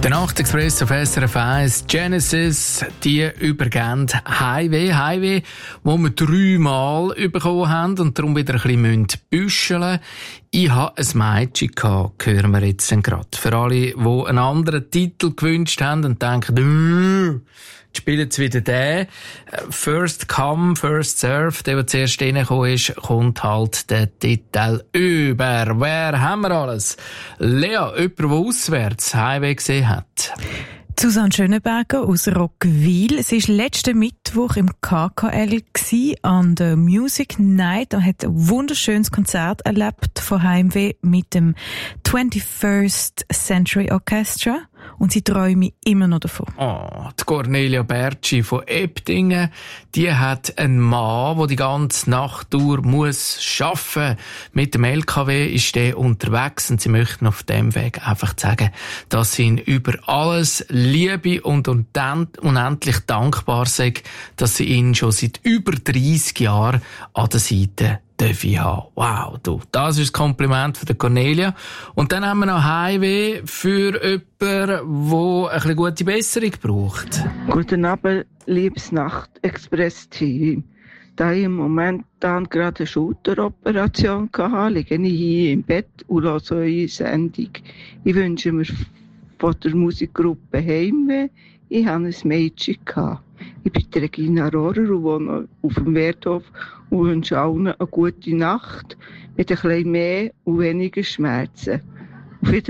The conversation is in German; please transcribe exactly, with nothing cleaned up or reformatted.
Der Nachtexpress auf S R F eins, Genesis, die übergeben Highway, Highway, wo wir dreimal bekommen haben und darum wieder ein bisschen büscheln müssen. Ich hatte ein Mädchen gehabt, hören wir jetzt gerade. Für alle, die einen anderen Titel gewünscht haben und denken, jetzt spielen sie wieder den. First Come, First Serve, der, der zuerst reingekommen ist, kommt halt der Titel über. Wer haben wir alles? Lea, jemand, der auswärts Highway gesehen hat. Susanne Schönenberger aus Roggwil. Sie war letzten Mittwoch im K K L an der Music Night und hat ein wunderschönes Konzert erlebt von Heimweh mit dem twenty-first Century Orchestra. Und sie träume immer noch davon. Oh, die Cornelia Bertschi von Ebdingen, die hat einen Mann, der die ganze Nacht durch muss arbeiten. Mit dem L K W ist der unterwegs und sie möchten auf dem Weg einfach sagen, dass sie ihn über alles liebe und unendlich dankbar sind, dass sie ihn schon seit über dreissig Jahren an der Seite darf ich haben. Wow, du, das ist das Kompliment von der Cornelia. Und dann haben wir noch Highway für jemanden, der ein bisschen gute Besserung braucht. Guten Abend, liebes Nacht-Express-Team. Da ich im Moment dann gerade eine Schulteroperation hatte, liege ich hier im Bett und höre eure Sendung. Ich wünsche mir von der Musikgruppe Heimweh, ich hatte ein Mädchen gehabt. Ich bin Regina Rohrer und wohne auf dem Werthof und wünsche allen eine gute Nacht mit ein bisschen mehr und weniger Schmerzen.